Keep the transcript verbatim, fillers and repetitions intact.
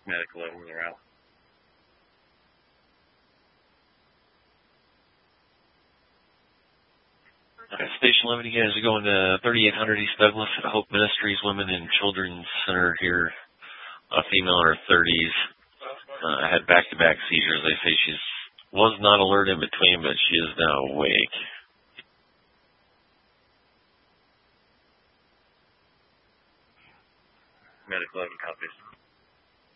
Medical over there out. Okay, Station eleven, you guys are going to thirty-eight hundred East Douglas at Hope Ministries Women and Children's Center here. A female in her thirties. Uh, had back-to-back seizures. They say she was not alert in between, but she is now awake. Medical eleven copies.